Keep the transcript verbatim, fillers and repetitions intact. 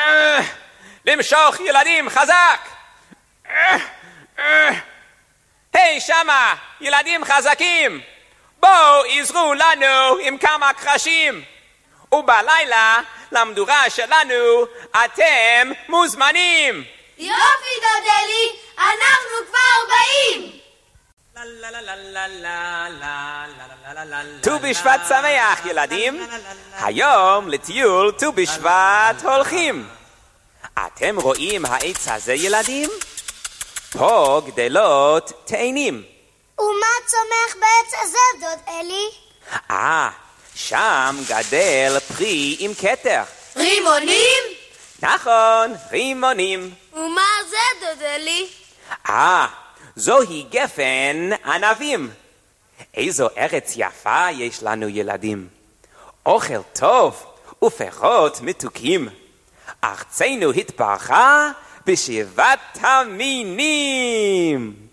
למשוך ילדים חזק! היי שמה, ילדים חזקים! בואו עזרו לנו עם כמה קרשים! ובלילה למדורה שלנו אתם מוזמנים! יופי דודלי, אנחנו כבר באים! ט"ו בשבט שמח ילדים, היום לטיול ט"ו בשבט הולכים. אתם רואים העץ הזה ילדים? פה גדלות תאנים. ומה צומח בעץ הזה דוד אלי? אה, שם גדל פרי עם כתר. רימונים? נכון, רימונים. ומה זה דוד אלי? אה, זוהי גפן ענבים. איזו ארץ יפה יש לנו ילדים. אוכל טוב ופירות מתוקים. ארצנו התברכה בשבעת המינים.